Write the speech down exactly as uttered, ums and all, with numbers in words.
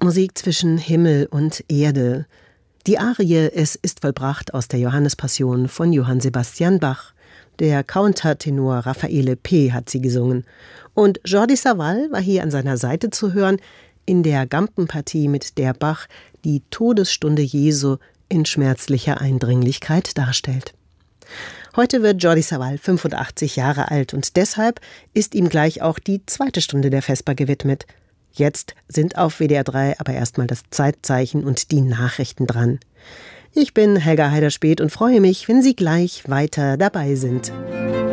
Musik zwischen Himmel und Erde. Die Arie »Es ist vollbracht« aus der Johannespassion von Johann Sebastian Bach. Der Countertenor Raffaele P. hat sie gesungen. Und Jordi Savall war hier an seiner Seite zu hören in der Gampenpartie, mit der Bach die Todesstunde Jesu in schmerzlicher Eindringlichkeit darstellt. Heute wird Jordi Savall fünfundachtzig Jahre alt und deshalb ist ihm gleich auch die zweite Stunde der Vesper gewidmet. Jetzt sind auf W D R drei aber erstmal das Zeitzeichen und die Nachrichten dran. Ich bin Helga Heiderspeth und freue mich, wenn Sie gleich weiter dabei sind.